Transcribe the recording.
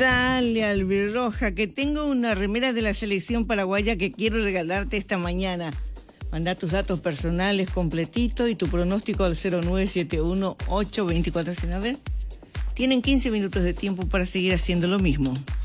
Dale, albirroja, que tengo una remera de la selección paraguaya que quiero regalarte esta mañana. Manda tus datos personales completitos y tu pronóstico al 0971-824. A ver, tienen 15 minutos de tiempo para seguir haciendo lo mismo.